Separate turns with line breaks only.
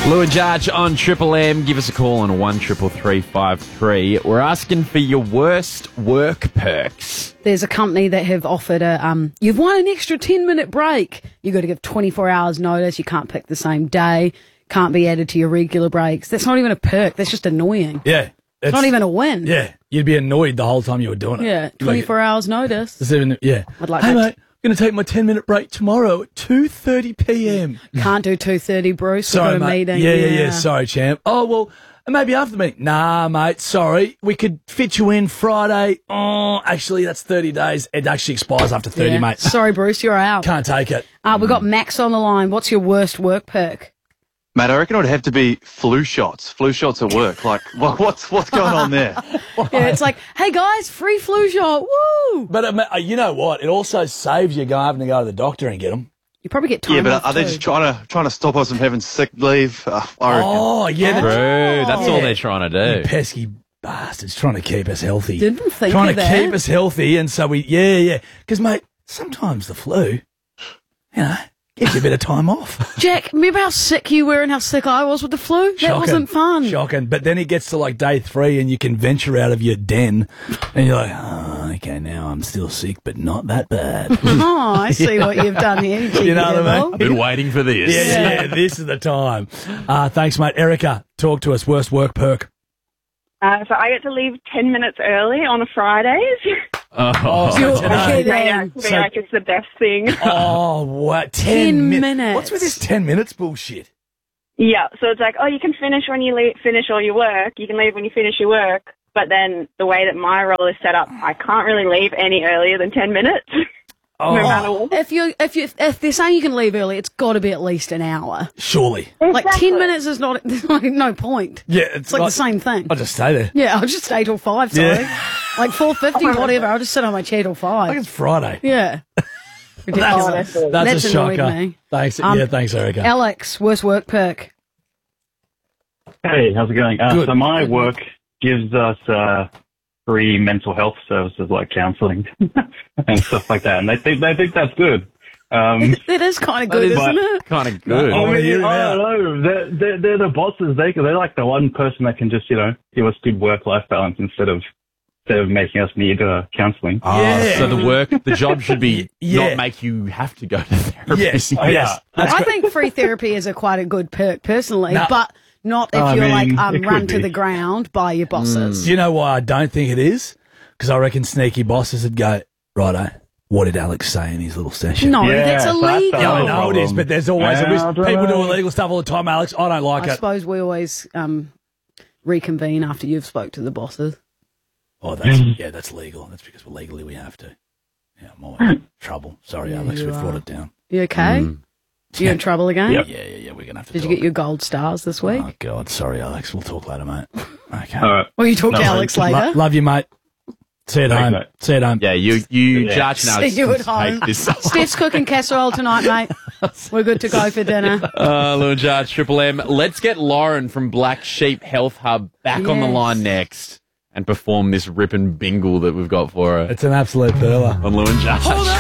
Lou and Jarch on Triple M. Give us a call on 133353. We're asking for your worst work perks.
There's a company that have offered you've won an extra 10-minute break. You've got to give 24 hours notice. You can't pick the same day. Can't be added to your regular breaks. That's not even a perk. That's just annoying.
Yeah.
It's not even a win.
Yeah. You'd be annoyed the whole time you were doing it.
Yeah. 24 hours notice.
Yeah.
I'd like
hey,
that.
mate, I'm going to take my 10-minute break tomorrow at 2:30 p.m.
Can't do 2:30, Bruce.
Sorry,
We've got a
mate.
meeting.
Yeah. Sorry, champ. Oh, well, maybe after the meeting. Nah, mate, sorry. We could fit you in Friday. Oh, actually, that's 30 days. It actually expires after 30,
Yeah.
mate.
Sorry, Bruce, you're out.
Can't take it.
We've got Max on the line. What's your worst work perk?
Mate, I reckon it would have to be flu shots. Flu shots at work. Like, what's going on there?
Yeah, it's like, hey, guys, free flu shot. Woo!
But you know what? It also saves you having to go to the doctor and get them.
You probably get time
Yeah, but
off
are they
too.
just trying to stop us from having sick leave? I reckon.
Oh, yeah.
True. That's all they're trying to do.
Pesky bastards trying to keep us healthy.
Didn't think
Trying
of
to
that.
keep us healthy, and so yeah. Because, mate, sometimes the flu, gives you a bit of time off.
Jack, remember how sick you were and how sick I was with the flu? That
Shocking.
wasn't fun.
Shocking. But then it gets to like day 3 and you can venture out of your den and you're like, oh, okay, now I'm still sick, but not that bad.
Oh, I see what you've done here.
You know what I mean?
I've been waiting for this.
Yeah, this is the time. Thanks, mate. Erica, talk to us. Worst work perk.
So I get to leave 10 minutes early on a Fridays.
You're kidding.
I feel like it's the best thing.
Oh, what?
10
minutes.
minutes.
What's with this 10 minutes bullshit?
Yeah, so it's like, oh, you can finish when you finish all your work. You can leave when you finish your work. But then the way that my role is set up, I can't really leave any earlier than 10 minutes. No matter what.
If they're saying you can leave early, it's got to be at least an hour.
Surely.
Like 10 minutes is not. There's like no point.
Yeah,
It's like the same thing.
I'll just stay there.
Yeah, I'll just stay till 5. Sorry,
Yeah.
like 4:50, whatever. I'll just sit on my chair till 5.
Like it's Friday.
Yeah. Ridiculous.
That's
That's
a
annoyed
shocker.
me.
Thanks. Thanks, Erica.
Alex, worst work perk.
Hey, how's it going?
Good.
So my work gives us free mental health services like counselling and stuff like that, and they think that's good.
It is kind of good,
That
isn't it?
Kind of good.
Oh,
I
hear him out.
don't know. They're the bosses. They're like the one person that can just give us good work-life balance instead of making us need counselling.
Yeah.
So the job should be
Yeah.
not make you have to go to therapy.
Yes.
yeah.
Yes. That's
I
great.
think free therapy is quite a good perk personally,
No.
but not if
I
you're
mean,
like
it
run
could
to
be.
the ground by your bosses.
Do you know why I don't think it is? Because I reckon sneaky bosses would go, righto, what did Alex say in his little session?
No,
Yeah,
that's
so that's
illegal.
Yeah, I
No
know it is,
problem.
but there's always
Yeah, I don't
people do
know.
illegal stuff all the time, Alex. I don't like
I
it.
suppose we always reconvene after you've spoke to the bosses.
Oh, that's legal. That's because legally we have to. Yeah, I'm always in trouble. Sorry,
Yeah,
Alex,
you
we've brought
are.
it down.
You okay? You in trouble again?
Yep.
Yeah, we're going to have to
Did
talk.
you get your gold stars this week?
Oh, God, sorry, Alex. We'll talk later, mate. Okay.
All right.
Well, you talk to
No,
Alex later.
Love you, mate. See you at
Thanks,
home.
mate.
See you at home.
Yeah, you
Yeah.
Jarch and Alex
See you at
can take
home.
this.
Steph's cooking casserole tonight, mate. We're good to go for dinner.
Lou and Jarch, Triple M. Let's get Lauren from Black Sheep Health Hub back on the
Yes.
line next and perform this rip and bingle that we've got for her
It's an absolute perler.
on Lou and Jarch.